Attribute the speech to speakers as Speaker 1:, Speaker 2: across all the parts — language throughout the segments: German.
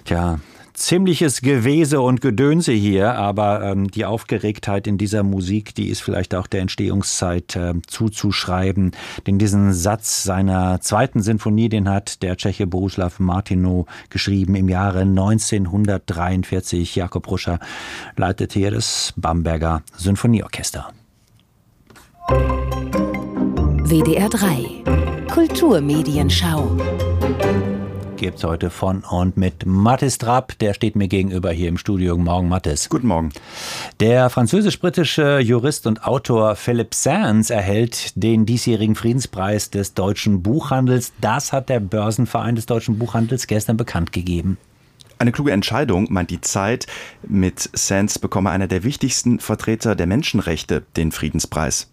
Speaker 1: Tja, ziemliches Gewese und Gedönse hier, aber die Aufgeregtheit in dieser Musik, die ist vielleicht auch der Entstehungszeit zuzuschreiben. Denn diesen Satz seiner zweiten Sinfonie, den hat der Tscheche Bohuslav Martinu geschrieben im Jahre 1943. Jakob Ruscher leitet hier das Bamberger Sinfonieorchester.
Speaker 2: WDR 3 Kulturmedienschau
Speaker 1: Gibt's heute von und mit Mathis Trapp, der steht mir gegenüber hier im Studio. Guten Morgen, Mathis.
Speaker 3: Guten Morgen.
Speaker 1: Der französisch-britische Jurist und Autor Philippe Sands erhält den diesjährigen Friedenspreis des deutschen Buchhandels. Das hat der Börsenverein des deutschen Buchhandels gestern bekannt gegeben.
Speaker 3: Eine kluge Entscheidung, meint die Zeit. Mit Sands bekomme einer der wichtigsten Vertreter der Menschenrechte den Friedenspreis.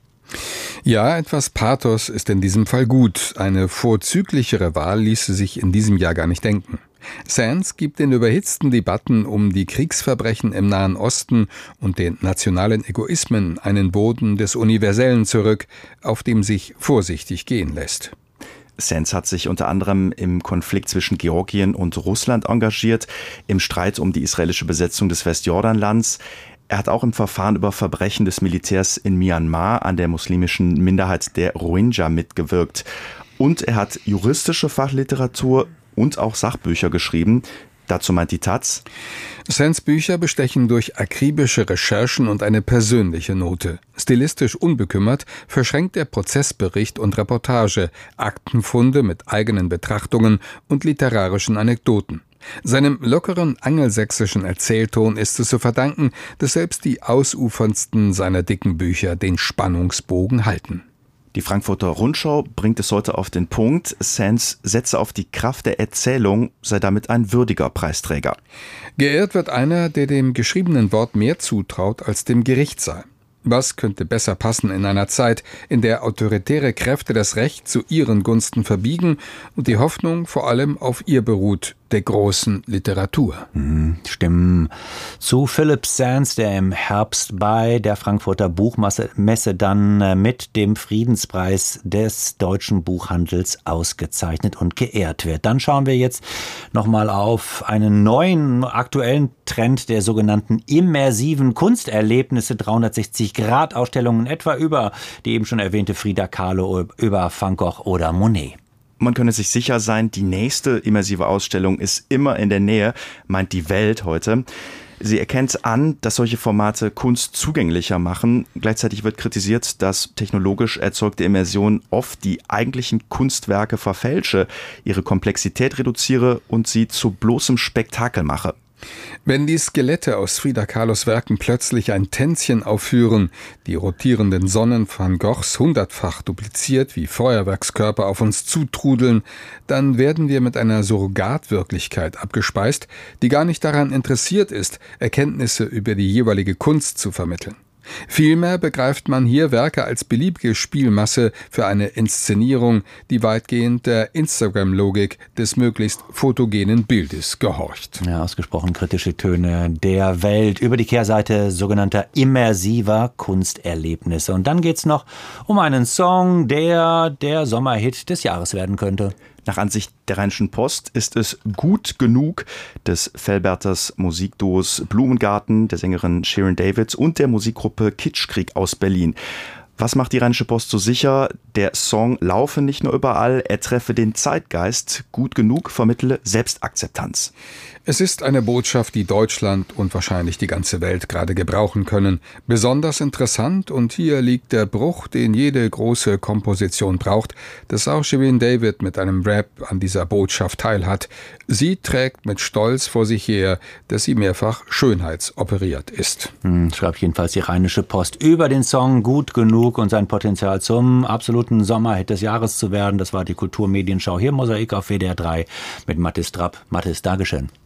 Speaker 4: Ja, etwas Pathos ist in diesem Fall gut. Eine vorzüglichere Wahl ließe sich in diesem Jahr gar nicht denken. Sands gibt den überhitzten Debatten um die Kriegsverbrechen im Nahen Osten und den nationalen Egoismen einen Boden des Universellen zurück, auf dem sich vorsichtig gehen lässt.
Speaker 3: Sands hat sich unter anderem im Konflikt zwischen Georgien und Russland engagiert, im Streit um die israelische Besetzung des Westjordanlands. Er hat auch im Verfahren über Verbrechen des Militärs in Myanmar an der muslimischen Minderheit der Rohingya mitgewirkt. Und er hat juristische Fachliteratur und auch Sachbücher geschrieben. Dazu meint die Taz:
Speaker 4: Sands Bücher bestechen durch akribische Recherchen und eine persönliche Note. Stilistisch unbekümmert verschränkt er Prozessbericht und Reportage, Aktenfunde mit eigenen Betrachtungen und literarischen Anekdoten. Seinem lockeren angelsächsischen Erzählton ist es zu verdanken, dass selbst die ausuferndsten seiner dicken Bücher den Spannungsbogen halten.
Speaker 3: Die Frankfurter Rundschau bringt es heute auf den Punkt: Sands setze auf die Kraft der Erzählung, sei damit ein würdiger Preisträger.
Speaker 4: Geehrt wird einer, der dem geschriebenen Wort mehr zutraut als dem Gerichtssaal. Was könnte besser passen in einer Zeit, in der autoritäre Kräfte das Recht zu ihren Gunsten verbiegen und die Hoffnung vor allem auf ihr beruht, der großen Literatur.
Speaker 1: Stimmen zu Philippe Sands, der im Herbst bei der Frankfurter Buchmesse dann mit dem Friedenspreis des deutschen Buchhandels ausgezeichnet und geehrt wird. Dann schauen wir jetzt nochmal auf einen neuen aktuellen Trend der sogenannten immersiven Kunsterlebnisse, 360-Grad-Ausstellungen, etwa über die eben schon erwähnte Frida Kahlo, über Van Gogh oder Monet.
Speaker 3: Man könne sich sicher sein, die nächste immersive Ausstellung ist immer in der Nähe, meint die Welt heute. Sie erkennt an, dass solche Formate Kunst zugänglicher machen. Gleichzeitig wird kritisiert, dass technologisch erzeugte Immersion oft die eigentlichen Kunstwerke verfälsche, ihre Komplexität reduziere und sie zu bloßem Spektakel mache.
Speaker 4: Wenn die Skelette aus Frida Kahlos Werken plötzlich ein Tänzchen aufführen, die rotierenden Sonnen Van Goghs 100-fach dupliziert wie Feuerwerkskörper auf uns zutrudeln, dann werden wir mit einer Surrogatwirklichkeit abgespeist, die gar nicht daran interessiert ist, Erkenntnisse über die jeweilige Kunst zu vermitteln. Vielmehr begreift man hier Werke als beliebige Spielmasse für eine Inszenierung, die weitgehend der Instagram-Logik des möglichst fotogenen Bildes gehorcht.
Speaker 1: Ja, ausgesprochen kritische Töne der Welt über die Kehrseite sogenannter immersiver Kunsterlebnisse. Und dann geht's noch um einen Song, der Sommerhit des Jahres werden könnte.
Speaker 3: Nach Ansicht der Rheinischen Post ist es Gut genug des Velberters Musikduos Blumengarten, der Sängerin Shirin David und der Musikgruppe Kitschkrieg aus Berlin. Was macht die Rheinische Post so sicher? Der Song laufe nicht nur überall, er treffe den Zeitgeist. Gut genug vermittle Selbstakzeptanz.
Speaker 4: Es ist eine Botschaft, die Deutschland und wahrscheinlich die ganze Welt gerade gebrauchen können. Besonders interessant, und hier liegt der Bruch, den jede große Komposition braucht, dass auch Shirin David mit einem Rap an dieser Botschaft teilhat. Sie trägt mit Stolz vor sich her, dass sie mehrfach schönheitsoperiert ist.
Speaker 1: Schreibt jedenfalls die Rheinische Post über den Song Gut genug und sein Potenzial zum absoluten Sommerhit des Jahres zu werden. Das war die Kulturmedienschau hier, Mosaik auf WDR 3 mit Mathis Trapp. Mathis, Dankeschön.